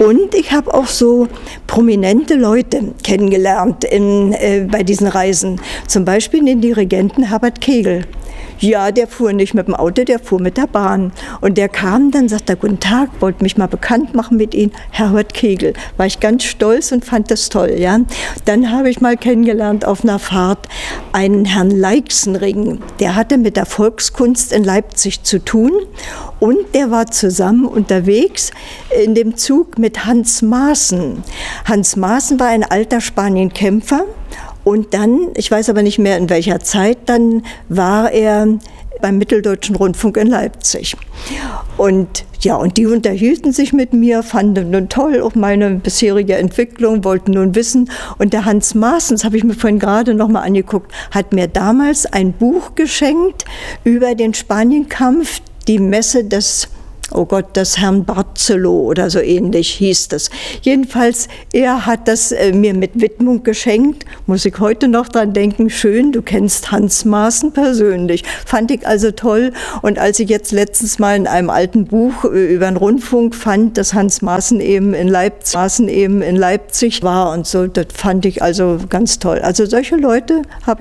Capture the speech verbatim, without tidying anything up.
Und ich habe auch so prominente Leute kennengelernt in, äh, bei diesen Reisen. Zum Beispiel den Dirigenten Herbert Kegel. Ja, der fuhr nicht mit dem Auto, der fuhr mit der Bahn. Und der kam dann, sagte, guten Tag, wollte mich mal bekannt machen mit Ihnen, Herbert Kegel. War ich ganz stolz und fand das toll. Ja. Dann habe ich mal kennengelernt auf einer Fahrt einen Herrn Leixenring. Der hatte mit der Volkskunst in Leipzig zu tun. Und der war zusammen unterwegs in dem Zug mit Hans Maaßen. Hans Maaßen war ein alter Spanienkämpfer. Und dann, ich weiß aber nicht mehr in welcher Zeit, dann war er beim Mitteldeutschen Rundfunk in Leipzig. Und ja, und die unterhielten sich mit mir, fanden nun toll auch meine bisherige Entwicklung, wollten nun wissen. Und der Hans Maaßen, das habe ich mir vorhin gerade noch mal angeguckt, hat mir damals ein Buch geschenkt über den Spanienkampf, die Messe des Oh Gott, das Herrn Barzelot oder so ähnlich hieß das. Jedenfalls, er hat das äh, mir mit Widmung geschenkt. Muss ich heute noch dran denken. Schön, du kennst Hans Maaßen persönlich. Fand ich also toll. Und als ich jetzt letztens mal in einem alten Buch äh, über den Rundfunk fand, dass Hans Maaßen eben in Leipzig, Maaßen eben in Leipzig war und so, das fand ich also ganz toll. Also solche Leute habe ich